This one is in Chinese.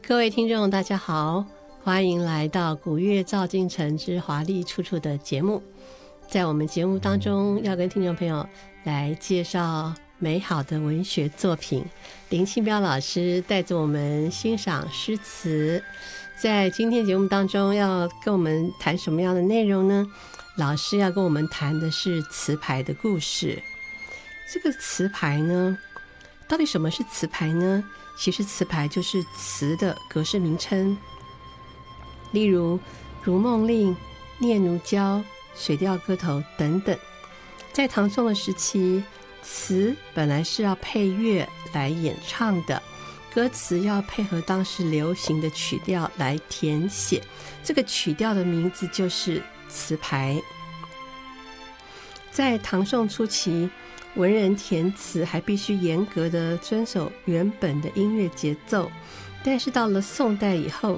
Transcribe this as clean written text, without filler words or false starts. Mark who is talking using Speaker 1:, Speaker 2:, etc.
Speaker 1: 各位听众大家好，欢迎来到古乐赵京城之华丽处处的节目。在我们节目当中要跟听众朋友来介绍美好的文学作品，林清标老师带着我们欣赏诗词。在今天节目当中要跟我们谈什么样的内容呢？老师要跟我们谈的是词牌的故事。这个词牌呢，到底什么是词牌呢？其实词牌就是词的格式名称，例如《如梦令》《念奴娇》《水调歌头》等等。在唐宋的时期，词本来是要配乐来演唱的，歌词要配合当时流行的曲调来填写，这个曲调的名字就是词牌。在唐宋初期，文人填词还必须严格的遵守原本的音乐节奏，但是到了宋代以后，